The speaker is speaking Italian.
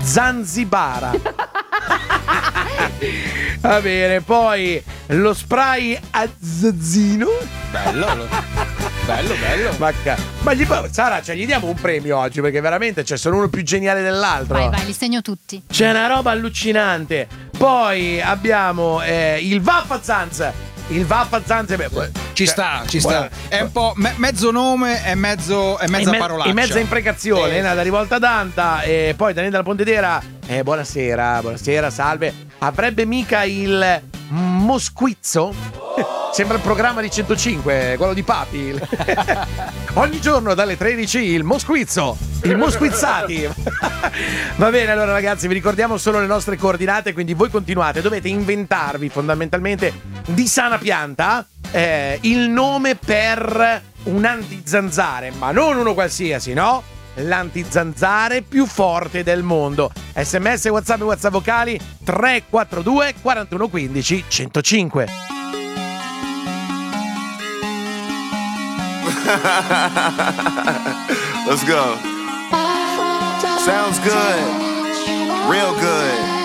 Zanzibara. Va bene, poi lo spray azzazzino. Bello. Sara, cioè, gli diamo un premio oggi perché veramente sono uno più geniale dell'altro. Vai, li segno tutti. C'è una roba allucinante. Poi abbiamo il Vaffazanz. Il Vaffazanz ci sta. È un po' mezzo nome e mezza parolaccia. E mezza imprecazione, la rivolta d'Anta. E poi Daniele della Pontedera. Buonasera, salve. Avrebbe mica il Mosquizzo? Sembra il programma di 105, quello di Papi. Ogni giorno dalle 13 il Mosquizzo, il Mosquizzati. Va bene, allora ragazzi, vi ricordiamo solo le nostre coordinate, quindi voi continuate, dovete inventarvi fondamentalmente di sana pianta il nome per un antizanzare, ma non uno qualsiasi, no? L'antizanzare più forte del mondo. SMS, WhatsApp e WhatsApp vocali 342 41 15 105. Let's go. Sounds good. Real good.